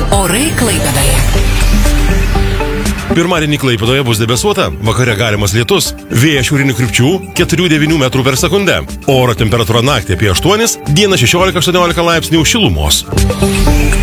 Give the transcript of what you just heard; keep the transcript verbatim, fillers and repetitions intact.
Orai Klaipėdoje. Pirmadienį Klaipėdoje bus debesuota, vakare galimas lietus, vėjas šiaurinių krypčių keturi devyni metrų per sekundę. Oro temperatūra naktį apie aštuonis, dieną šešiolika aštuoniolika laipsnių šilumos.